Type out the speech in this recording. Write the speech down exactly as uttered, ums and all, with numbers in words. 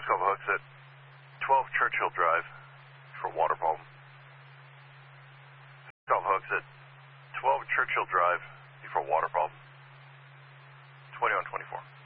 Telescope hooks at twelve Churchill Drive for water problem. Telescope hooks at twelve Churchill Drive for water problem. twenty-one twenty-four.